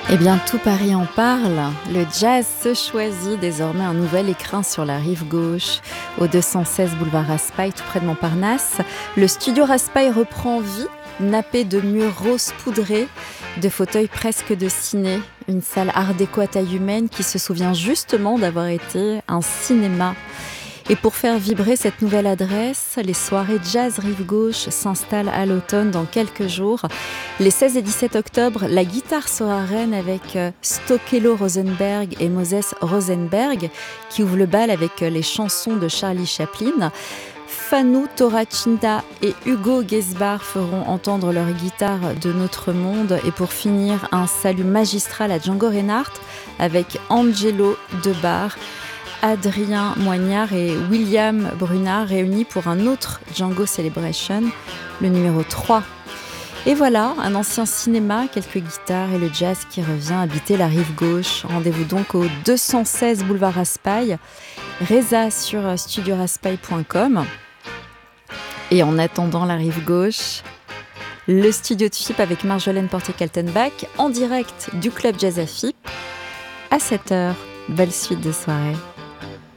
Eh bien, tout Paris en parle. Le jazz se choisit désormais un nouvel écrin sur la rive gauche. Au 216 boulevard Raspail, tout près de Montparnasse, le studio Raspail reprend vie, nappé de murs rose poudrés, de fauteuils presque de ciné. Une salle art déco à taille humaine qui se souvient justement d'avoir été un cinéma. Et pour faire vibrer cette nouvelle adresse, les soirées jazz rive gauche s'installent à l'automne dans quelques jours. Les 16 et 17 octobre, la guitare sera reine avec Stokelo Rosenberg et Moses Rosenberg qui ouvrent le bal avec les chansons de Charlie Chaplin. Fanou Torachinta et Hugo Gesbar feront entendre leur guitare de notre monde. Et pour finir, un salut magistral à Django Reinhardt avec Angelo Debar, Adrien Moignard et William Brunard réunis pour un autre Django Celebration, le numéro 3. Et voilà, un ancien cinéma, quelques guitares et le jazz qui revient habiter la rive gauche. Rendez-vous donc au 216 boulevard Raspail, Reza sur studioraspail.com. Et en attendant la rive gauche, le studio de FIP avec Marjolaine Portier-Kaltenbach en direct du club Jazz à FIP à 7h. Belle suite de soirée.